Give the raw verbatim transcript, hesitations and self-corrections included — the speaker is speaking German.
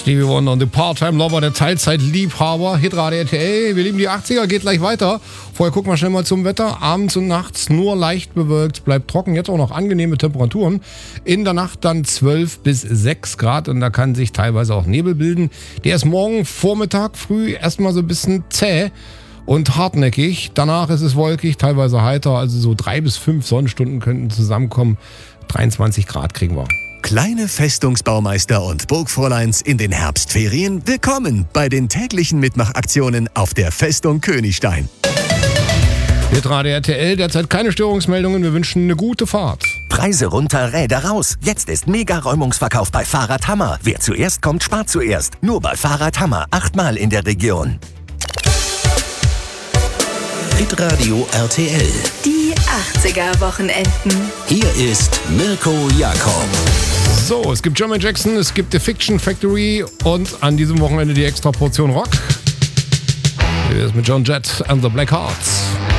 Stevie Wonder und The Part-Time Lover, der Teilzeitliebhaber. Hitradio R T L, wir lieben die achtziger, geht gleich weiter. Vorher gucken wir schnell mal zum Wetter. Abends und nachts nur leicht bewölkt, bleibt trocken. Jetzt auch noch angenehme Temperaturen. In der Nacht dann zwölf bis sechs Grad und da kann sich teilweise auch Nebel bilden. Der ist morgen Vormittag früh erstmal so ein bisschen zäh und hartnäckig. Danach ist es wolkig, teilweise heiter. Also so drei bis fünf Sonnenstunden könnten zusammenkommen. dreiundzwanzig Grad kriegen wir. Kleine Festungsbaumeister und Burgfräuleins in den Herbstferien, willkommen bei den täglichen Mitmachaktionen auf der Festung Königstein. Hitradio R T L, derzeit keine Störungsmeldungen, wir wünschen eine gute Fahrt. Preise runter, Räder raus. Jetzt ist Mega-Räumungsverkauf bei Fahrradhammer. Wer zuerst kommt, spart zuerst. Nur bei Fahrradhammer, achtmal in der Region. Hitradio R T L. Die achtziger-Wochenenden. Hier ist Mirko Jakob. So, es gibt Jermaine Jackson, es gibt The Fiction Factory und an diesem Wochenende die extra Portion Rock. Hier ist mit John Jett and the Black Hearts.